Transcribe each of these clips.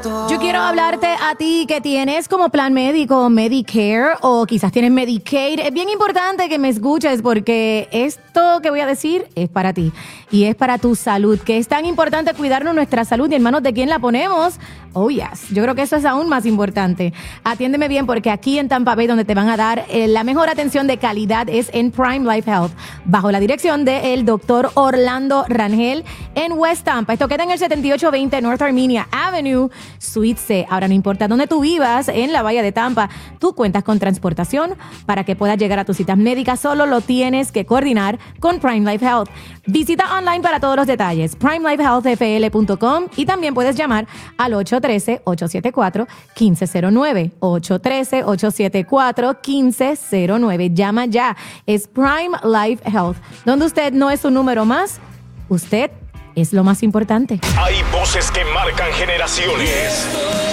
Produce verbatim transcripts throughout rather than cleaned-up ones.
Yo quiero hablarte a ti que tienes como plan médico Medicare o quizás tienes Medicaid. Es bien importante que me escuches porque esto que voy a decir es para ti y es para tu salud, que es tan importante cuidarnos nuestra salud y en manos de quién la ponemos. Oh, yes. Yo creo que eso es aún más importante. Atiéndeme bien porque aquí en Tampa Bay donde te van a dar eh, la mejor atención de calidad es en Prime Life Health, bajo la dirección del doctor Orlando Rangel en West Tampa. Esto queda en el setenta y ocho veinte North Armenia Avenue, Suite C. Ahora, no importa dónde tú vivas, en la Bahía de Tampa, tú cuentas con transportación para que puedas llegar a tus citas médicas. Solo lo tienes que coordinar con Prime Life Health. Visita online para todos los detalles, prime life health f l punto com, y también puedes llamar al ocho uno tres, ocho siete cuatro, uno cinco cero nueve, ocho uno tres, ocho siete cuatro, uno cinco cero nueve. Llama ya. Es Prime Life Health, donde usted no es un número más, usted es lo más importante. Hay voces que marcan generaciones.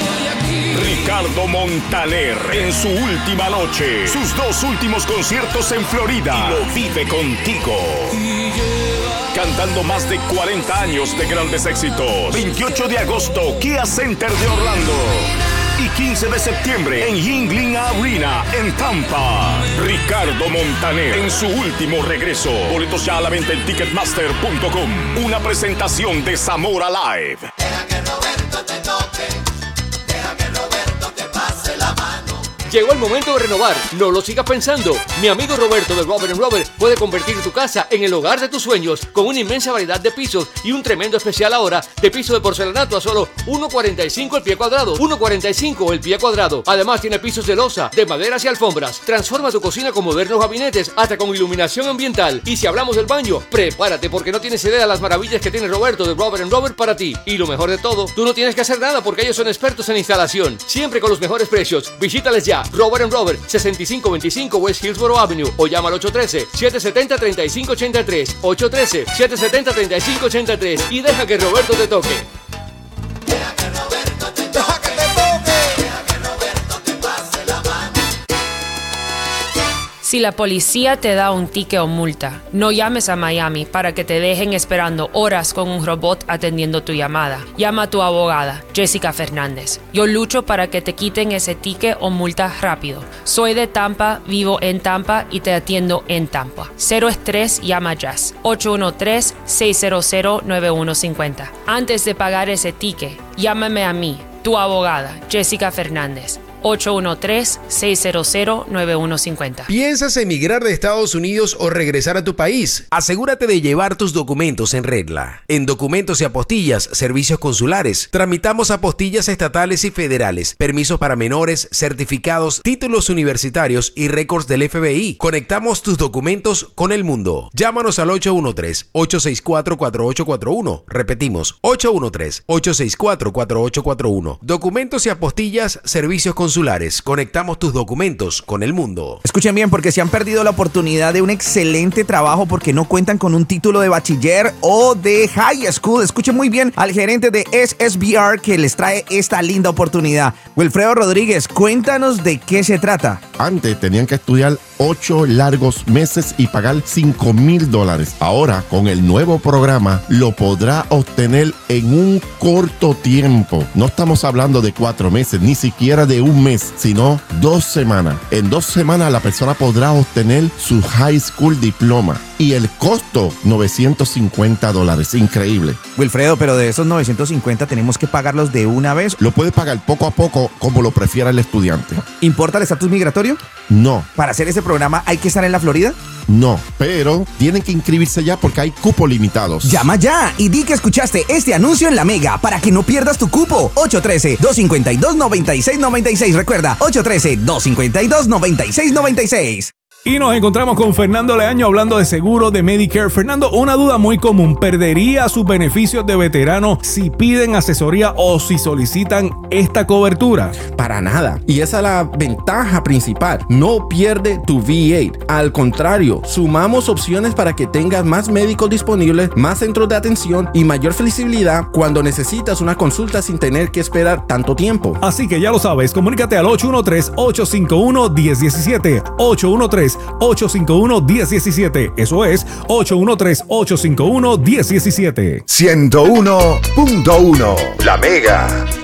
Ricardo Montaner en su última noche, sus dos últimos conciertos en Florida, y lo vive contigo. Cantando más de cuarenta años de grandes éxitos. veintiocho de agosto, Kia Center de Orlando. Y quince de septiembre en Yuengling Arena en Tampa. Ricardo Montaner en su último regreso. Boletos ya a la venta en ticketmaster punto com. Una presentación de Zamora Live. Deja que Roberto te toque. Deja que Roberto te pase la mano. Llegó el momento de renovar, no lo sigas pensando. Mi amigo Roberto de Robert and Robert puede convertir tu casa en el hogar de tus sueños con una inmensa variedad de pisos y un tremendo especial ahora de piso de porcelanato a solo uno cuarenta y cinco el pie cuadrado. uno cuarenta y cinco el pie cuadrado. Además tiene pisos de losa, de maderas y alfombras. Transforma tu cocina con modernos gabinetes hasta con iluminación ambiental. Y si hablamos del baño, prepárate porque no tienes idea de las maravillas que tiene Roberto de Robert and Robert para ti. Y lo mejor de todo, tú no tienes que hacer nada porque ellos son expertos en instalación. Siempre con los mejores precios. Visítales ya. Robert and Robert, sesenta y cinco veinticinco West Hillsborough Avenue, o llama al ocho uno tres, siete siete cero, tres cinco ocho tres, ocho uno tres, siete siete cero, tres cinco ocho tres, y deja que Roberto te toque. Deja que Roberto te toque. Deja que te toque. Deja que Roberto te pase la mano. Si la policía te da un ticket o multa, no llames a Miami para que te dejen esperando horas con un robot atendiendo tu llamada. Llama a tu abogada, Jessica Fernández. Yo lucho para que te quiten ese ticket o multa rápido. Soy de Tampa, vivo en Tampa y te atiendo en Tampa. Cero estrés, llama Jess. ocho uno tres, seis cero cero, nueve uno cinco cero. Antes de pagar ese ticket, llámame a mí, tu abogada, Jessica Fernández. ocho uno tres, seis cero cero, nueve uno cinco cero. ¿Piensas emigrar de Estados Unidos o regresar a tu país? Asegúrate de llevar tus documentos en regla. En Documentos y Apostillas, Servicios Consulares, tramitamos apostillas estatales y federales, permisos para menores, certificados, títulos universitarios y récords del F B I. Conectamos tus documentos con el mundo. Llámanos al ocho uno tres, ocho seis cuatro, cuatro ocho cuatro uno. Repetimos, ocho uno tres, ocho seis cuatro, cuatro ocho cuatro uno. Documentos y Apostillas, Servicios Consulares. Conectamos tus documentos con el mundo. Escuchen bien, porque si han perdido la oportunidad de un excelente trabajo porque no cuentan con un título de bachiller o de high school, escuchen muy bien al gerente de S S B R que les trae esta linda oportunidad. Wilfredo Rodríguez, cuéntanos de qué se trata. Antes tenían que estudiar ocho largos meses y pagar cinco mil dólares. Ahora, con el nuevo programa, lo podrá obtener en un corto tiempo. No estamos hablando de cuatro meses, ni siquiera de un mes, sino dos semanas. En dos semanas la persona podrá obtener su high school diploma. Y el costo, novecientos cincuenta dólares. Increíble. Wilfredo, pero de esos novecientos cincuenta tenemos que pagarlos de una vez. Lo puede pagar poco a poco, como lo prefiera el estudiante. ¿Importa el estatus migratorio? No. ¿Para hacer ese programa hay que estar en la Florida? No, pero tienen que inscribirse ya porque hay cupos limitados. Llama ya y di que escuchaste este anuncio en La Mega para que no pierdas tu cupo. ocho uno tres, dos cinco dos, nueve seis nueve seis. Recuerda, ocho uno tres, dos cinco dos, nueve seis nueve seis. Y nos encontramos con Fernando Leaño hablando de seguro de Medicare. Fernando, una duda muy común: ¿perdería sus beneficios de veterano si piden asesoría o si solicitan esta cobertura? Para nada. Y esa es la ventaja principal. No pierde tu V ocho. Al contrario, sumamos opciones para que tengas más médicos disponibles, más centros de atención y mayor flexibilidad cuando necesitas una consulta sin tener que esperar tanto tiempo. Así que ya lo sabes, comunícate al ocho uno tres, ocho cinco uno, uno cero uno siete. ocho uno tres, ocho cinco uno, uno cero uno siete. Eso es ocho uno tres, ocho cinco uno, uno cero uno siete. ciento uno punto uno La Mega.